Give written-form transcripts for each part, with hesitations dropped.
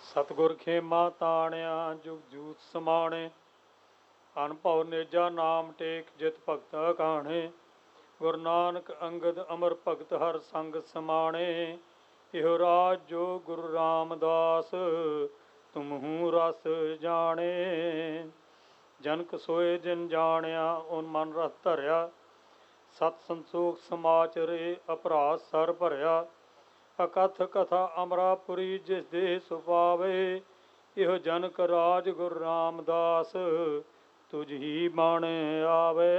ਸਤਿਗੁਰ ਖੇਮਾ ਤਾਣਿਆ ਜੁਗ ਜੂਤ ਸਮਾਣੇ। ਅਨਭਉ ਨੇਜਾ ਨਾਮ ਟੇਕ ਜਿਤ ਭਗਤ ਕਾਣੇ। ਗੁਰੂ ਨਾਨਕ ਅੰਗਦ ਅਮਰ ਭਗਤ ਹਰ ਸੰਗ ਸਮਾਣੇ। ਇਹੋ ਰਾਜ ਜੋ ਗੁਰੂ ਰਾਮਦਾਸ ਤੁਮਹੂ ਰਸ ਜਾਣੇ। ਜਨਕ ਸੋਏ ਜਿਨ ਜਾਣਿਆ ਓਨ ਮਨ ਰਸ ਧਰਿਆ। ਸਤ ਸੰਤੋਖ ਸਮਾਚਰੇ ਅਪਰਾਧ ਸਰ ਭਰਿਆ। ਅਕਥ ਕਥਾ ਅਮਰਾਪੁਰੀ ਜਿਸ ਦੇ ਸੁਪਾਵੇ। ਇਹੋ ਜਨਕ ਰਾਜ ਗੁਰੂ ਰਾਮਦਾਸ ਤੁਝ ਹੀ ਬਣ ਆਵੇ।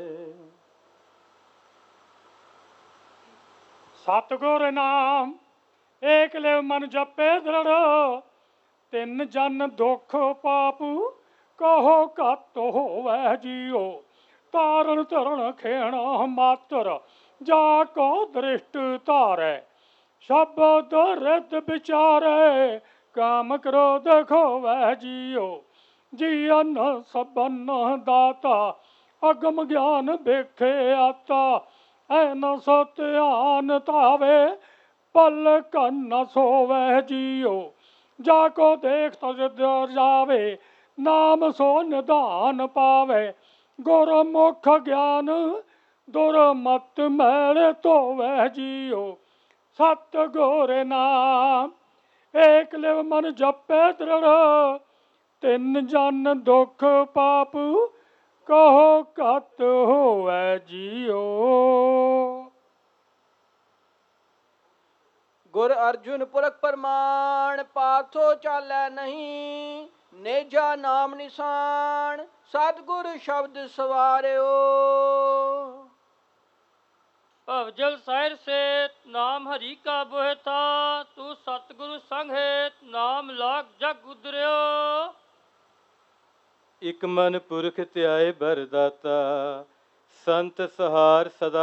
ਸਤਿਗੁਰ ਨਾਮ ਏਕ ਲਿਵ ਮਨ ਜਪੇ ਦ੍ਰਿੜ। ਤਿੰਨ ਜਨ ਦੁਖ ਪਾਪੂ ਕਹੋ ਘੱਟ ਹੋਵੈ ਜੀਓ। ਤਾਰਨ ਧਰਨ ਖੇਣਾ ਮਾਤਰ ਜਾ ਕੋ ਦ੍ਰਿਸ਼ਟ ਧਾਰੈ। ਸ਼ਬਦ ਰਿੱਧ ਵਿਚਾਰੇ ਕਾਮ ਕ੍ਰੋਧ ਖੋਵੈ ਜੀਓ। ਜੀਅਨ ਸਭਨ ਦਾਤਾ ਅਗਮ ਗਿਆਨ ਵੇਖੇ ਆਤਾ। ਐਨ ਸੋ ਧਿਆਨ ਧਾਵੇ ਪਲ ਕੰਨ ਸੋਵੈ ਜੀਓ। ਜਾ ਕੋ ਦੇਖ ਤਜ ਜਾਵੇ ਨਾਮ ਸੋ ਨਿਧਾਨ ਪਾਵੇ। ਗੁਰਮੁਖ ਗਿਆਨ ਦੁਰਮਤ ਮੈਲ ਧੋਵੈ ਜੀਓ। ਸਤਿਗੁਰ ਨਾਮ ਏਕ ਲਿਵ ਮਨ ਜਪੇ ਦ੍ਰਿੜ। ਤਿੰਨ ਜਨ ਦੁਖ ਪਾਪ ਕਹੋ ਘੱਟ ਹੋਵੈ ਜੀਓ। ਗੁਰ ਅਰਜੁਨ ਪੁਰਖ ਪ੍ਰਮਾਣ ਪਾਥੋ ਚਾਲੈ ਨਹੀਂ। ਨੇਜਾ ਨਾਮ ਨਿਸ਼ਾਨ ਸਤਿਗੁਰ ਸ਼ਬਦ ਸਵਾਰਿਓ। ਭਵਜਲ ਸਾਹਿਰ ਸੇਤ ਨਾਮ ਹਰੀ ਕਾ ਬੋਹਿਤਾ। ਤੂੰ ਸਤਿਗੁਰੂ ਸੰਗ ਹੇਤ ਨਾਮ ਲਾਗ ਜਗ ਉਦਰਿਓ। ਇਕ ਮਨ ਪੁਰਖ ਧਿਆਏ ਬਰਦਾਤਾ। ਸੰਤ ਸਹਾਰ ਸਦਾ